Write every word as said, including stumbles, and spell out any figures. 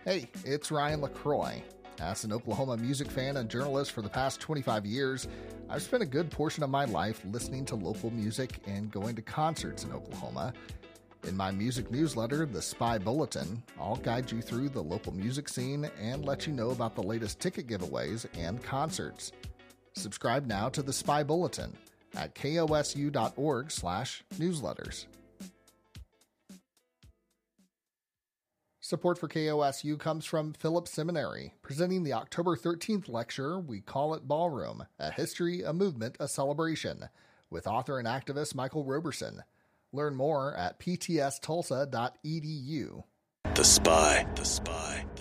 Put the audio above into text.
Hey, it's Ryan LaCroix. As an Oklahoma music fan and journalist for the past twenty-five years, I've spent a good portion of my life listening to local music and going to concerts in Oklahoma. In my music newsletter, The Spy Bulletin, I'll guide you through the local music scene and let you know about the latest ticket giveaways and concerts. Subscribe now to The Spy Bulletin at kosu.org slash newsletters. Support for K O S U comes from Phillips Seminary, presenting the October thirteenth lecture, We Call It Ballroom, A History, a Movement, a Celebration, with author and activist Michael Roberson. Learn more at p t s tulsa dot e d u. The Spy. The Spy.